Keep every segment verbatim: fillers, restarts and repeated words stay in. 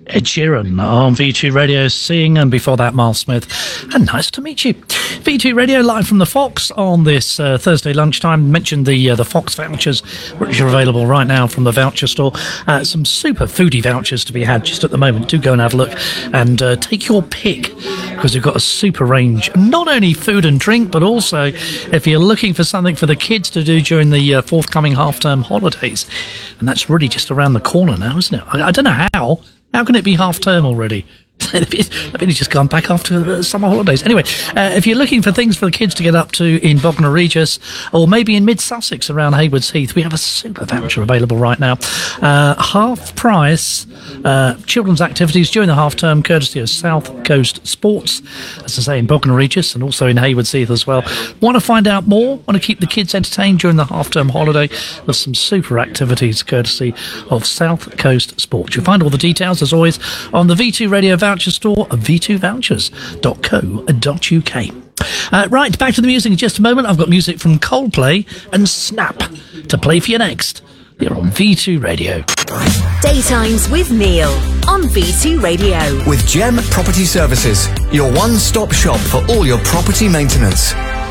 Ed Sheeran on V two Radio, Sing, and before that Miles Smith, and Nice to Meet You. V two Radio live from the Fox on this uh, Thursday lunchtime. Mentioned the uh, the Fox vouchers, which are available right now from the voucher store. Uh, some super foodie vouchers to be had just at the moment. Do go and have a look and uh, take your pick, because we've got a super range, not only food and drink, but also if you're looking for something for the kids to do during the uh, forthcoming half-term holidays. And that's really just around the corner now, isn't it? I, I don't know how. How can it be half-term already? I've only just gone back after the summer holidays. Anyway, uh, if you're looking for things for the kids to get up to in Bognor Regis, or maybe in mid-Sussex around Haywards Heath, we have a super voucher available right now. Uh, half price uh, children's activities during the half-term, courtesy of South Coast Sports, as I say, in Bognor Regis and also in Haywards Heath as well. Want to find out more? Want to keep the kids entertained during the half-term holiday? There's some super activities courtesy of South Coast Sports. You'll find all the details, as always, on the V two Radio Voucher Store at v two vouchers dot co dot uk. Uh, right, back to the music in just a moment. I've got music from Coldplay and Snap to play for you next. You're on V two Radio. Daytimes with Neil on V two Radio. With Gem Property Services, your one-stop shop for all your property maintenance.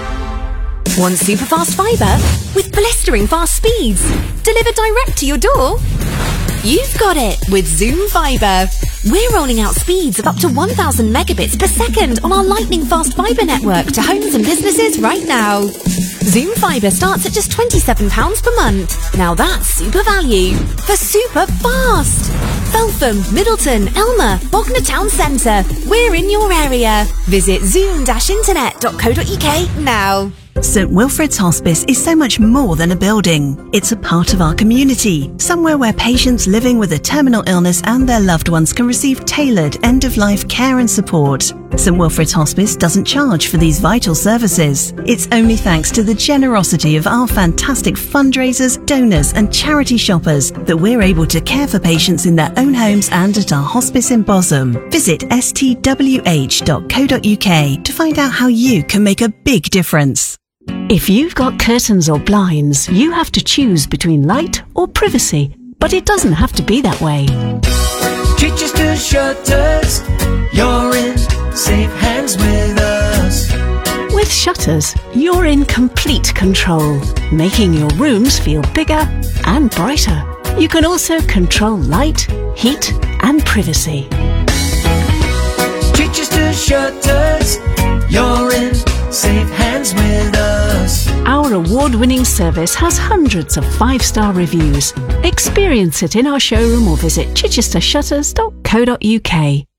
Want super fast fibre with blistering fast speeds delivered direct to your door? You've got it with Zoom Fibre. We're rolling out speeds of up to one thousand megabits per second on our lightning fast fibre network to homes and businesses right now. Zoom Fibre starts at just twenty-seven pounds per month. Now that's super value for super fast. Feltham, Middleton, Elmer, Bognor Town Centre. We're in your area. Visit zoom dash internet dot co dot uk now. St Wilfrid's Hospice is so much more than a building. It's a part of our community, somewhere where patients living with a terminal illness and their loved ones can receive tailored end-of-life care and support. St Wilfrid's Hospice doesn't charge for these vital services. It's only thanks to the generosity of our fantastic fundraisers, donors and charity shoppers that we're able to care for patients in their own homes and at our hospice in Bosham. Visit s t w h dot co dot u k to find out how you can make a big difference. If you've got curtains or blinds, you have to choose between light or privacy. But it doesn't have to be that way. Chichester Shutters, you're in safe hands with us. With Shutters, you're in complete control, making your rooms feel bigger and brighter. You can also control light, heat and privacy. Chichester Shutters, you're in safe hands with us. Our award-winning service has hundreds of five-star reviews. Experience it in our showroom or visit chichester shutters dot co dot uk.